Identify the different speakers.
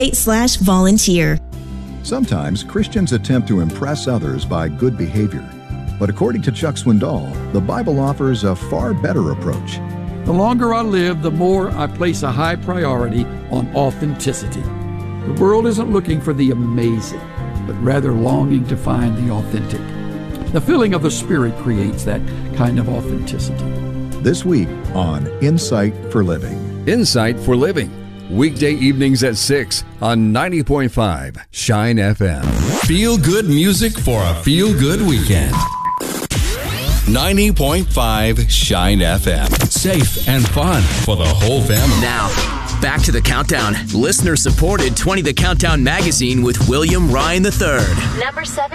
Speaker 1: volunteer.
Speaker 2: Sometimes Christians attempt to impress others by good behavior. But according to Chuck Swindoll, the Bible offers a far better approach.
Speaker 3: The longer I live, the more I place a high priority on authenticity. The world isn't looking for the amazing, but rather longing to find the authentic. The filling of the Spirit creates that kind of authenticity.
Speaker 2: This week on Insight for Living.
Speaker 4: Insight for Living. Weekday evenings at 6 on 90.5 Shine FM.
Speaker 5: Feel good music for a feel good weekend. 90.5 Shine FM. Safe and fun for the whole family.
Speaker 6: Now, back to the countdown. Listener supported 20 The Countdown magazine with William Ryan III.
Speaker 7: Number 7.